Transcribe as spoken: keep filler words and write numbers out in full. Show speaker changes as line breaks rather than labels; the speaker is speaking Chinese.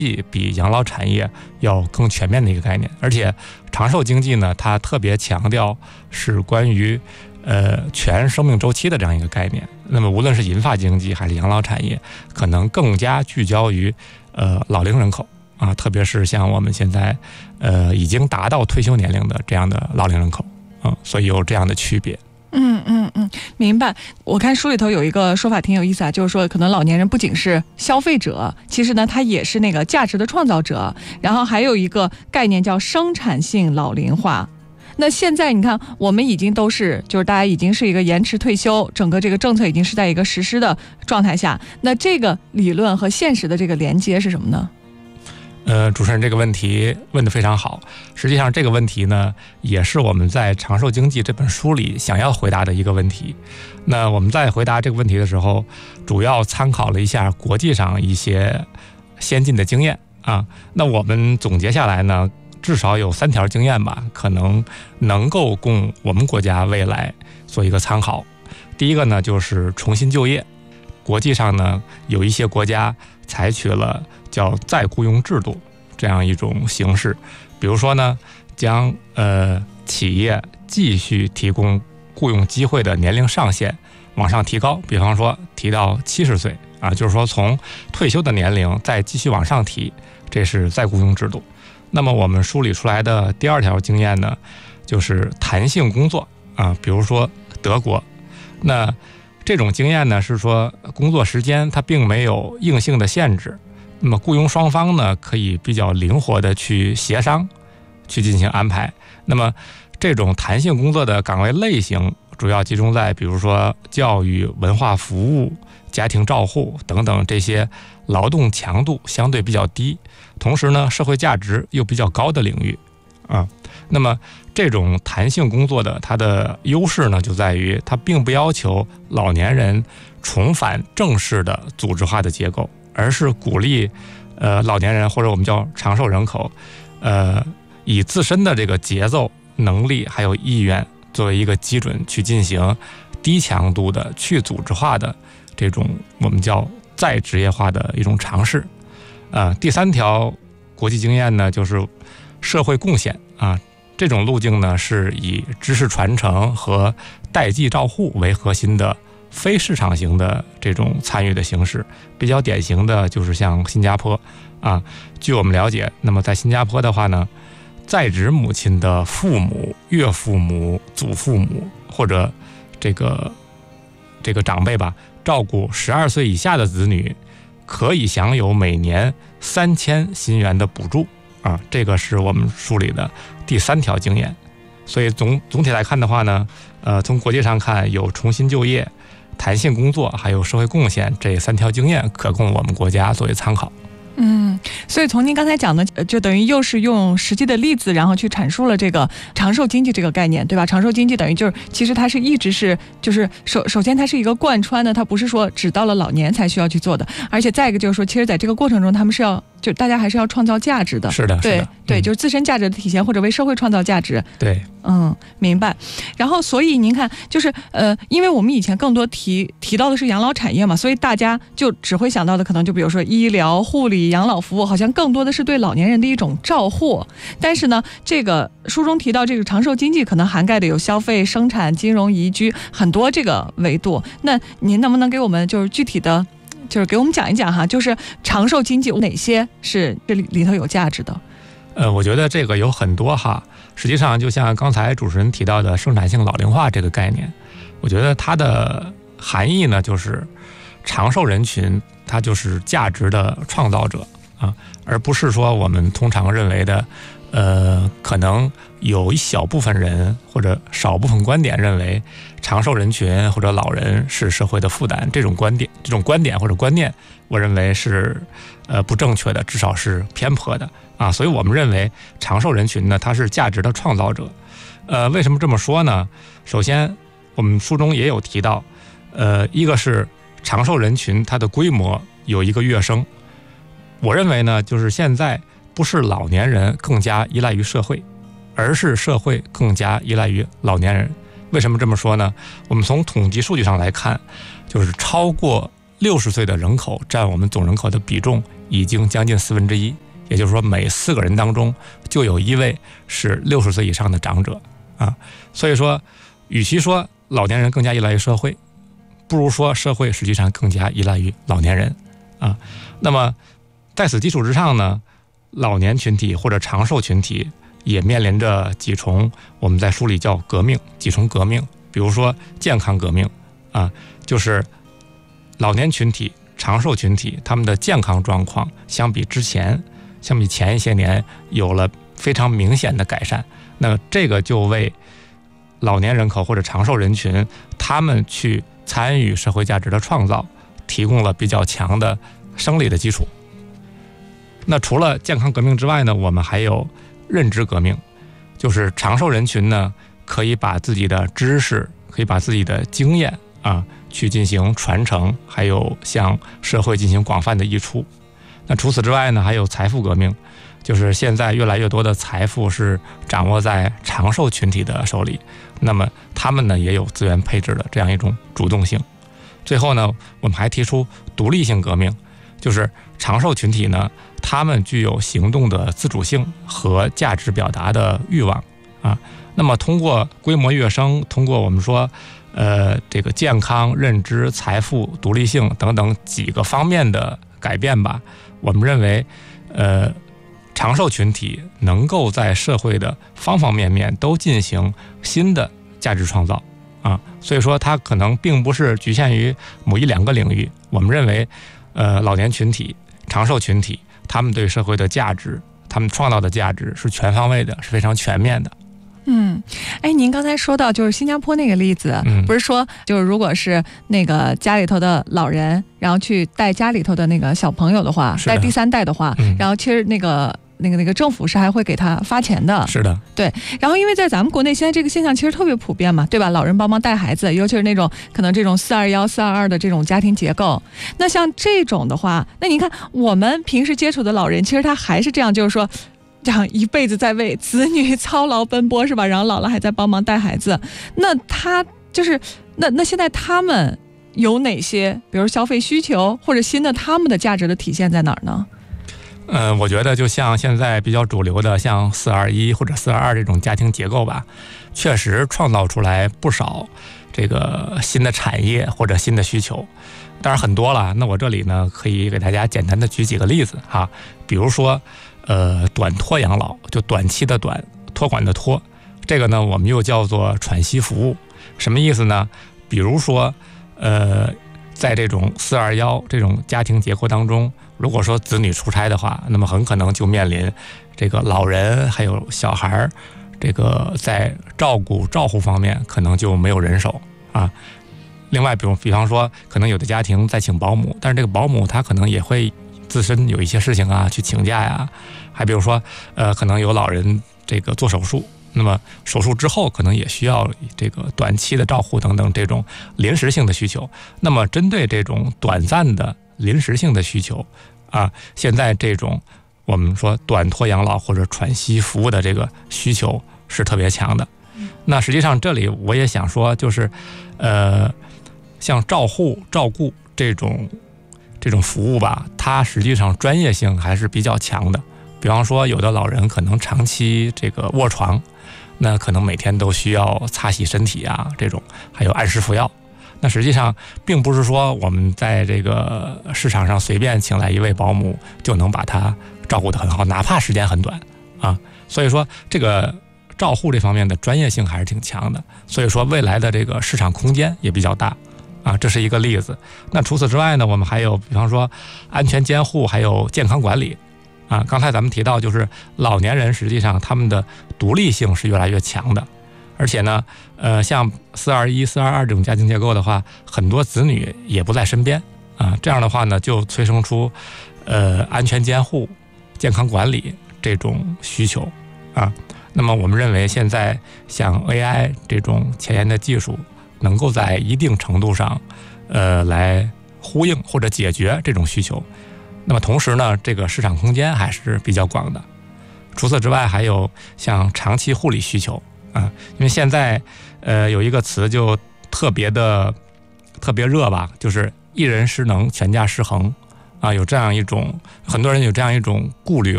比养老产业要更全面的一个概念，而且长寿经济呢，它特别强调是关于呃全生命周期的这样一个概念。那么无论是银发经济还是养老产业，可能更加聚焦于呃老龄人口啊，特别是像我们现在呃已经达到退休年龄的这样的老龄人口啊，所以有这样的区别。
嗯嗯嗯，明白。我看书里头有一个说法挺有意思啊，就是说可能老年人不仅是消费者，其实呢他也是那个价值的创造者。然后还有一个概念叫生产性老龄化。那现在你看，我们已经都是就是大家已经是一个延迟退休，整个这个政策已经是在一个实施的状态下。那这个理论和现实的这个连接是什么呢？
呃，主持人这个问题问得非常好。实际上这个问题呢，也是我们在《长寿经济》这本书里想要回答的一个问题。那我们在回答这个问题的时候，主要参考了一下国际上一些先进的经验啊。那我们总结下来呢，至少有三条经验吧，可能能够供我们国家未来做一个参考。第一个呢，就是重新就业。国际上呢，有一些国家采取了叫再雇佣制度这样一种形式，比如说呢，将呃企业继续提供雇佣机会的年龄上限往上提高，比方说提到七十岁啊，就是说从退休的年龄再继续往上提，这是再雇佣制度。那么我们梳理出来的第二条经验呢，就是弹性工作啊，比如说德国，那这种经验呢是说工作时间它并没有硬性的限制，那么雇佣双方呢可以比较灵活的去协商去进行安排。那么这种弹性工作的岗位类型主要集中在比如说教育、文化服务、家庭照护等等这些劳动强度相对比较低，同时呢社会价值又比较高的领域啊。那么这种弹性工作的它的优势呢，就在于它并不要求老年人重返正式的组织化的结构，而是鼓励呃老年人或者我们叫长寿人口，呃以自身的这个节奏、能力还有意愿作为一个基准，去进行低强度的去组织化的这种我们叫再职业化的一种尝试。呃，第三条国际经验呢，就是社会贡献啊。这种路径呢，是以知识传承和代际照护为核心的非市场型的这种参与的形式。比较典型的就是像新加坡啊，据我们了解，那么在新加坡的话呢，在职母亲的父母、岳父母、祖父母或者这个这个长辈吧，照顾十二岁以下的子女，可以享有每年三千新元的补助。啊，这个是我们梳理的第三条经验。所以总总体来看的话呢，呃，从国际上看，有重新就业、弹性工作还有社会贡献这三条经验可供我们国家作为参考。
嗯，所以从您刚才讲的，就等于又是用实际的例子，然后去阐述了这个长寿经济这个概念，对吧？长寿经济等于就是，其实它是一直是，就是首首先它是一个贯穿的，它不是说只到了老年才需要去做的，而且再一个就是说，其实在这个过程中，他们是要就大家还是要创造价值的。
是的，
对
是的
对、
嗯，
就是自身价值的体现，或者为社会创造价值。
对，
嗯，明白。然后，所以您看，就是呃，因为我们以前更多提提到的是养老产业嘛，所以大家就只会想到的可能就比如说医疗、护理、养老服务，好像更多的是对老年人的一种照护。但是呢，这个书中提到这个长寿经济可能涵盖的有消费、生产、金融、宜居很多这个维度。那您能不能给我们就是具体的，就是给我们讲一讲哈，就是长寿经济哪些是这里里头有价值的？
呃，我觉得这个有很多哈。实际上，就像刚才主持人提到的生产性老龄化这个概念，我觉得它的含义呢，就是长寿人群它就是价值的创造者啊，而不是说我们通常认为的，呃，可能有一小部分人或者少部分观点认为长寿人群或者老人是社会的负担，这种观点、这种观点或者观念，我认为是呃不正确的，至少是偏颇的啊。所以我们认为长寿人群呢，它是价值的创造者。呃，为什么这么说呢？首先，我们书中也有提到，呃，一个是长寿人群它的规模有一个跃升。我认为呢，就是现在不是老年人更加依赖于社会，而是社会更加依赖于老年人。为什么这么说呢？我们从统计数据上来看，就是超过六十岁的人口占我们总人口的比重已经将近四分之一，也就是说每四个人当中就有一位是六十岁以上的长者啊。所以说，与其说老年人更加依赖于社会，不如说社会实际上更加依赖于老年人啊。那么在此基础之上呢，老年群体或者长寿群体也面临着几重我们在书里叫革命，几重革命。比如说健康革命啊，就是老年群体、长寿群体他们的健康状况相比之前，相比前一些年有了非常明显的改善。那这个就为老年人口或者长寿人群他们去参与社会价值的创造提供了比较强的生理的基础。那除了健康革命之外呢，我们还有认知革命，就是长寿人群呢可以把自己的知识，可以把自己的经验啊去进行传承，还有向社会进行广泛的溢出。那除此之外呢，还有财富革命，就是现在越来越多的财富是掌握在长寿群体的手里，那么他们呢也有资源配置的这样一种主动性。最后呢，我们还提出独立性革命，就是长寿群体呢，他们具有行动的自主性和价值表达的欲望啊。那么通过规模跃升，通过我们说呃这个健康、认知、财富、独立性等等几个方面的改变吧，我们认为呃长寿群体能够在社会的方方面面都进行新的价值创造啊。所以说它可能并不是局限于某一两个领域。我们认为呃老年群体、长寿群体他们对社会的价值，他们创造的价值是全方位的，是非常全面的。
嗯，哎，您刚才说到就是新加坡那个例子，
嗯、
不是说就是如果是那个家里头的老人，然后去带家里头的那个小朋友的话，带第三代的话，
嗯、
然后其实那个那个那个政府是还会给他发钱的。
是的，
对。然后因为在咱们国内现在这个现象其实特别普遍嘛，对吧？老人帮忙带孩子，尤其是那种可能这种四二幺、四二二的这种家庭结构。那像这种的话，那你看我们平时接触的老人，其实他还是这样，就是说。这样一辈子在为子女操劳奔波是吧？然后姥姥还在帮忙带孩子，那他就是那那现在他们有哪些，比如消费需求或者新的他们的价值的体现在哪儿呢？
呃，我觉得就像现在比较主流的像四二一或者四二二这种家庭结构吧，确实创造出来不少这个新的产业或者新的需求，当然很多了。那我这里呢可以给大家简单的举几个例子哈，比如说。呃，短托养老，就短期的短，托管的托，这个呢我们又叫做喘息服务。什么意思呢？比如说，呃，在这种四二幺这种家庭结构当中，如果说子女出差的话，那么很可能就面临这个老人还有小孩，这个在照顾照护方面可能就没有人手啊。另外，比如比方说，可能有的家庭在请保姆，但是这个保姆他可能也会。自身有一些事情啊，去请假呀，还比如说，呃，可能有老人这个做手术，那么手术之后可能也需要这个短期的照护等等这种临时性的需求。那么针对这种短暂的临时性的需求啊，现在这种我们说短托养老或者喘息服务的这个需求是特别强的。那实际上这里我也想说，就是呃，像照护、照顾这种。这种服务吧，它实际上专业性还是比较强的。比方说，有的老人可能长期这个卧床，那可能每天都需要擦洗身体啊，这种还有按时服药。那实际上并不是说我们在这个市场上随便请来一位保姆就能把他照顾得很好，哪怕时间很短啊。所以说，这个照护这方面的专业性还是挺强的。所以说，未来的这个市场空间也比较大。啊，这是一个例子。那除此之外呢，我们还有比方说安全监护，还有健康管理。啊，刚才咱们提到，就是老年人实际上他们的独立性是越来越强的，而且呢，呃，像四二一、四二二这种家庭结构的话，很多子女也不在身边啊，这样的话呢，就催生出呃安全监护、健康管理这种需求啊。那么我们认为，现在像 A I 这种前沿的技术。能够在一定程度上，呃，来呼应或者解决这种需求。那么同时呢，这个市场空间还是比较广的。除此之外，还有像长期护理需求啊，因为现在呃有一个词就特别的特别热吧，就是一人失能全家失衡啊，有这样一种很多人有这样一种顾虑